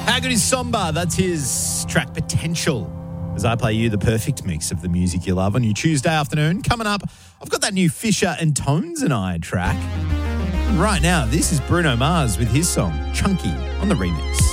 How good is Somba? That's his track Potential. As I play you the perfect mix of the music you love on your Tuesday afternoon. Coming up, I've got that new Fisher and Tones and I track. Right now, this is Bruno Mars with his song Chunky on the remix.